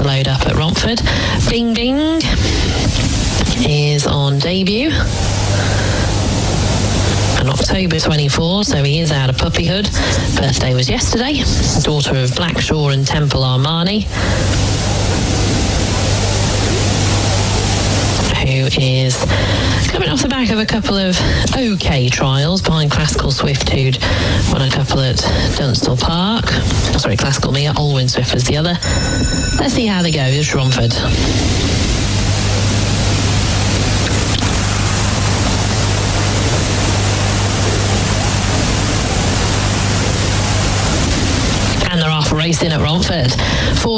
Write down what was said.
load up at Romford. Bing Bing is on debut. And October 24, so he is out of puppyhood. Birthday was yesterday. Daughter of Blackshaw and Temple Armani, who is coming off the back of a couple of okay trials behind Classical Swift, who'd won a couple at Dunstall Park. Sorry, Classical Mia, Alwyn Swift was the other. Let's see how they go. This is Romford. And they're off racing at Romford.